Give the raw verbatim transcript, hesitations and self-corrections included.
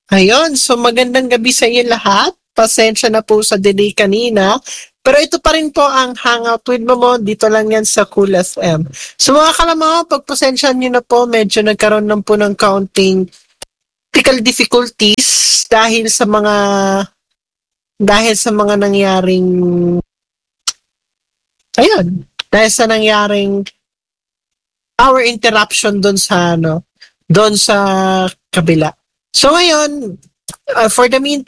Ayun, so magandang gabi sa inyo lahat. Pasensya na po sa delay kanina. Pero ito pa rin po ang Hangout with Momo. Dito lang yan sa Cool F M. So mga kalamaw, pagpasensyahan nyo na po, medyo nagkaroon lang po ng counting technical difficulties dahil sa mga dahil sa mga nangyaring ayun, dahil sa nangyaring power interruption doon sa ano, doon sa kabila. So ngayon, uh, for the meantime,